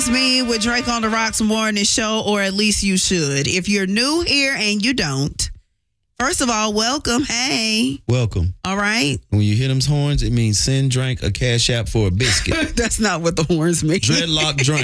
It's me with Drake on the Rocks Morning Show, or at least you should. If you're new here and you don't, first of all, welcome. Hey. Welcome. All right. When you hear them horns, it means send Drake a cash app for a biscuit. That's not what the horns mean. Dreadlock Drink.